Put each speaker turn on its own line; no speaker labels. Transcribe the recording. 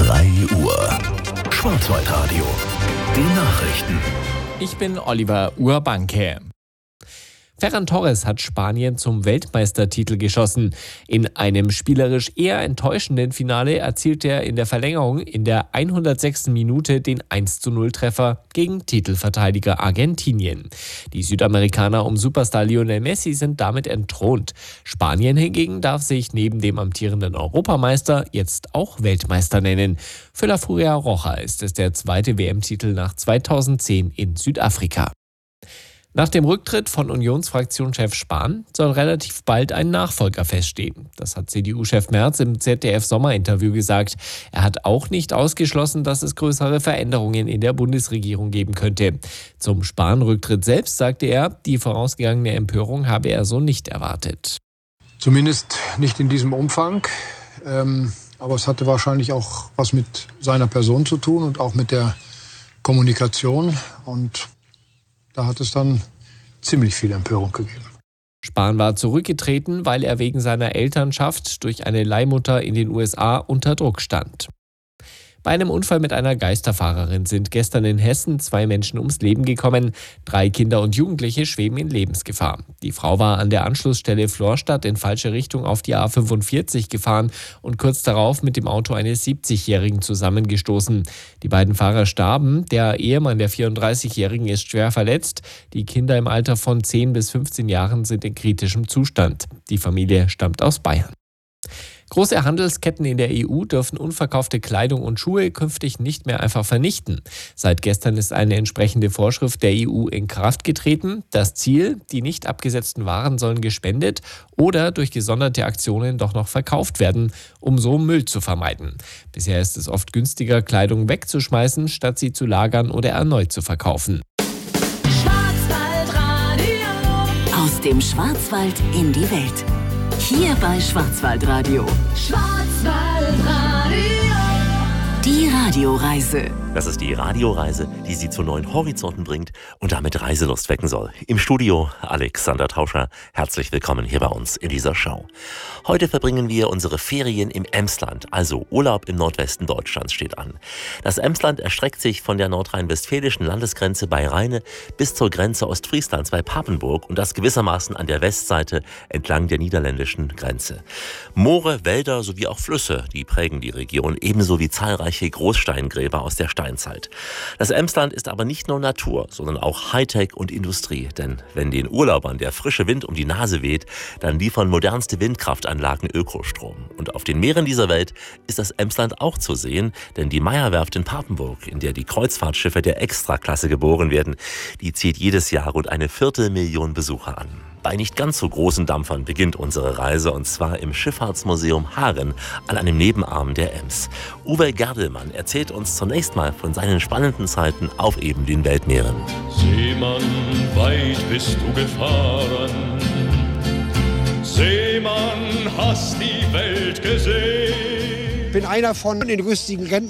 3 Uhr. Schwarzwaldradio. Die Nachrichten.
Ich bin Oliver Urbanke. Ferran Torres hat Spanien zum Weltmeistertitel geschossen. In einem spielerisch eher enttäuschenden Finale erzielte er in der Verlängerung in der 106. Minute den 1:0-Treffer gegen Titelverteidiger Argentinien. Die Südamerikaner um Superstar Lionel Messi sind damit entthront. Spanien hingegen darf sich neben dem amtierenden Europameister jetzt auch Weltmeister nennen. Für La Furia Roja ist es der zweite WM-Titel nach 2010 in Südafrika. Nach dem Rücktritt von Unionsfraktionschef Spahn soll relativ bald ein Nachfolger feststehen. Das hat CDU-Chef Merz im ZDF-Sommerinterview gesagt. Er hat auch nicht ausgeschlossen, dass es größere Veränderungen in der Bundesregierung geben könnte. Zum Spahn-Rücktritt selbst sagte er, die vorausgegangene Empörung habe er so nicht erwartet.
Zumindest nicht in diesem Umfang. Aber es hatte wahrscheinlich auch was mit seiner Person zu tun und auch mit der Kommunikation. Und da hat es dann ziemlich viel Empörung gegeben.
Spahn war zurückgetreten, weil er wegen seiner Elternschaft durch eine Leihmutter in den USA unter Druck stand. Bei einem Unfall mit einer Geisterfahrerin sind gestern in Hessen 2 Menschen ums Leben gekommen. 3 Kinder und Jugendliche schweben in Lebensgefahr. Die Frau war an der Anschlussstelle Florstadt in falsche Richtung auf die A45 gefahren und kurz darauf mit dem Auto eines 70-Jährigen zusammengestoßen. Die beiden Fahrer starben. Der Ehemann der 34-Jährigen ist schwer verletzt. Die Kinder im Alter von 10 bis 15 Jahren sind in kritischem Zustand. Die Familie stammt aus Bayern. Große Handelsketten in der EU dürfen unverkaufte Kleidung und Schuhe künftig nicht mehr einfach vernichten. Seit gestern ist eine entsprechende Vorschrift der EU in Kraft getreten. Das Ziel, die nicht abgesetzten Waren sollen gespendet oder durch gesonderte Aktionen doch noch verkauft werden, um so Müll zu vermeiden. Bisher ist es oft günstiger, Kleidung wegzuschmeißen, statt sie zu lagern oder erneut zu verkaufen.
Aus dem Schwarzwald in die Welt. Hier bei Schwarzwaldradio. Die Radioreise.
Das ist die Radioreise, die Sie zu neuen Horizonten bringt und damit Reiselust wecken soll. Im Studio Alexander Tauscher. Herzlich willkommen hier bei uns in dieser Show. Heute verbringen wir unsere Ferien im Emsland, also Urlaub im Nordwesten Deutschlands steht an. Das Emsland erstreckt sich von der nordrhein-westfälischen Landesgrenze bei Rheine bis zur Grenze Ostfrieslands bei Papenburg und das gewissermaßen an der Westseite entlang der niederländischen Grenze. Moore, Wälder sowie auch Flüsse, die prägen die Region, ebenso wie zahlreiche Großsteingräber aus der Steinzeit. Das Emsland ist aber nicht nur Natur, sondern auch Hightech und Industrie. Denn wenn den Urlaubern der frische Wind um die Nase weht, dann liefern modernste Windkraftanlagen Ökostrom. Und auf den Meeren dieser Welt ist das Emsland auch zu sehen, denn die Meyer-Werft in Papenburg, in der die Kreuzfahrtschiffe der Extraklasse geboren werden, die zieht jedes Jahr rund 250.000 Besucher an. Bei nicht ganz so großen Dampfern beginnt unsere Reise und zwar im Schifffahrtsmuseum Haren an einem Nebenarm der Ems. Uwe Gerdelmann erzählt uns zunächst mal von seinen spannenden Zeiten auf eben den Weltmeeren.
Seemann, weit bist du gefahren. Seemann, hast die Welt gesehen.
Ich bin einer von den rüstigen Rentnern.